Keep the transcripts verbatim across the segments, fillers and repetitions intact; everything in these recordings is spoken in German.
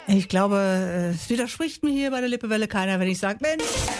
Ich glaube, es widerspricht mir hier bei der Lippewelle keiner, wenn ich sage, Mensch,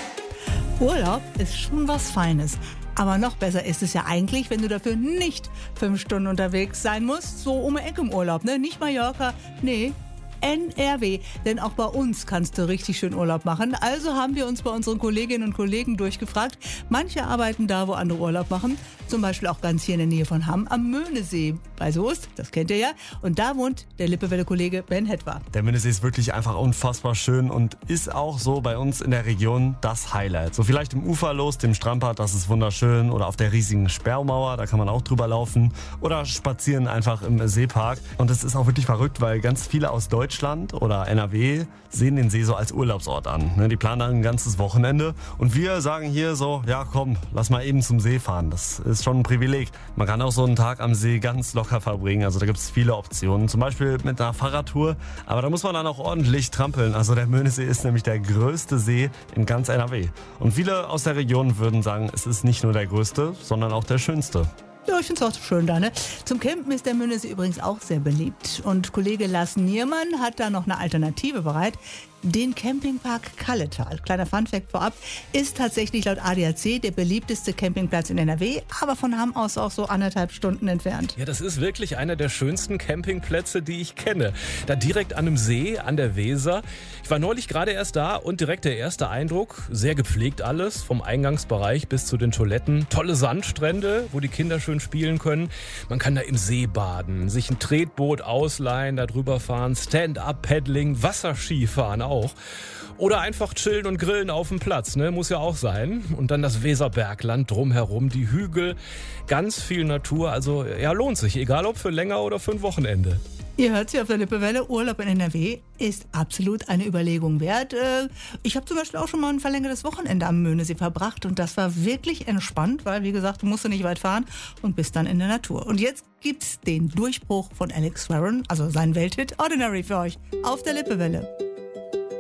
Urlaub ist schon was Feines. Aber noch besser ist es ja eigentlich, wenn du dafür nicht fünf Stunden unterwegs sein musst, so um die Ecke im Urlaub, ne? Nicht Mallorca, nee, N R W. Denn auch bei uns kannst du richtig schön Urlaub machen. Also haben wir uns bei unseren Kolleginnen und Kollegen durchgefragt. Manche arbeiten da, wo andere Urlaub machen. Zum Beispiel auch ganz hier in der Nähe von Hamm am Möhnesee bei Soest. Das kennt ihr ja. Und da wohnt der Lippewelle-Kollege Ben Hetwa. Der Möhnesee ist wirklich einfach unfassbar schön und ist auch so bei uns in der Region das Highlight. So vielleicht im Uferlos, dem Strandbad, das ist wunderschön. Oder auf der riesigen Sperrmauer, da kann man auch drüber laufen. Oder spazieren einfach im Seepark. Und es ist auch wirklich verrückt, weil ganz viele aus Deutschland oder N R W sehen den See so als Urlaubsort an. Die planen dann ein ganzes Wochenende. Und wir sagen hier so, ja komm, lass mal eben zum See fahren. Das ist schon ein Privileg. Man kann auch so einen Tag am See ganz locker verbringen. Also da gibt es viele Optionen. Zum Beispiel mit einer Fahrradtour. Aber da muss man dann auch ordentlich trampeln. Also der Möhnesee ist nämlich der größte See in ganz N R W. Und viele aus der Region würden sagen, es ist nicht nur der größte, sondern auch der schönste. Ja, ich finde es auch schön da, ne? Zum Campen ist der Möhnesee übrigens auch sehr beliebt. Und Kollege Lars Niermann hat da noch eine Alternative bereit. Den Campingpark Kalletal, kleiner Funfact vorab, ist tatsächlich laut A D A C der beliebteste Campingplatz in N R W, aber von Hamm aus auch so anderthalb Stunden entfernt. Ja, das ist wirklich einer der schönsten Campingplätze, die ich kenne. Da direkt an einem See, an der Weser. Ich war neulich gerade erst da und direkt der erste Eindruck, sehr gepflegt alles, vom Eingangsbereich bis zu den Toiletten. Tolle Sandstrände, wo die Kinder schön spielen können. Man kann da im See baden, sich ein Tretboot ausleihen, da drüber fahren, Stand-up-Paddling, Wasserskifahren auch. Oder einfach chillen und grillen auf dem Platz, ne? Muss ja auch sein. Und dann das Weserbergland drumherum, die Hügel, ganz viel Natur. Also ja, lohnt sich, egal ob für länger oder für ein Wochenende. Ihr hört sie auf der Lippewelle, Urlaub in N R W ist absolut eine Überlegung wert. Ich habe zum Beispiel auch schon mal ein verlängertes Wochenende am Möhnesee verbracht und das war wirklich entspannt, weil wie gesagt, du musst nicht weit fahren und bist dann in der Natur. Und jetzt gibt's den Durchbruch von Alex Warren, also seinen Welthit Ordinary für euch auf der Lippewelle.